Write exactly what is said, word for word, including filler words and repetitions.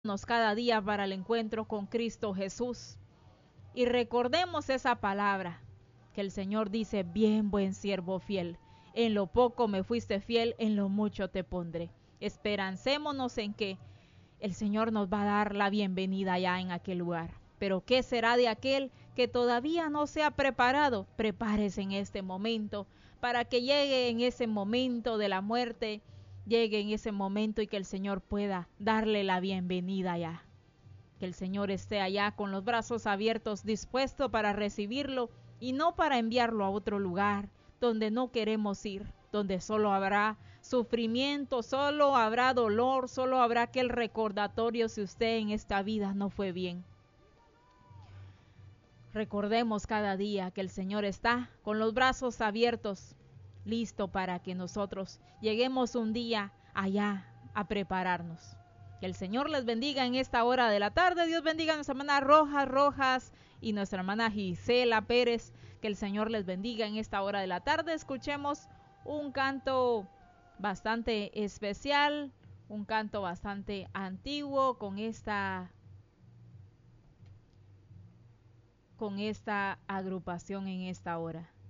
Nos cada día para el encuentro con Cristo Jesús. Y recordemos esa palabra que el Señor dice: bien, buen siervo fiel, en lo poco me fuiste fiel, en lo mucho te pondré. Esperancémonos en que el Señor nos va a dar la bienvenida ya en aquel lugar. Pero ¿qué será de aquel que todavía no se ha preparado? Prepárese en este momento para que llegue en ese momento de la muerte, llegue en ese momento y que el Señor pueda darle la bienvenida ya. Que el Señor esté allá con los brazos abiertos, dispuesto para recibirlo y no para enviarlo a otro lugar donde no queremos ir, donde solo habrá sufrimiento, solo habrá dolor, solo habrá aquel recordatorio si usted en esta vida no fue bien. Recordemos cada día que el Señor está con los brazos abiertos, listo para que nosotros lleguemos un día allá a prepararnos. Que el Señor les bendiga en esta hora de la tarde. Dios bendiga a nuestra hermana Rojas Rojas y nuestra hermana Gisela Pérez. Que el Señor les bendiga en esta hora de la tarde. Escuchemos un canto bastante especial, un canto bastante antiguo con esta, con esta agrupación en esta hora.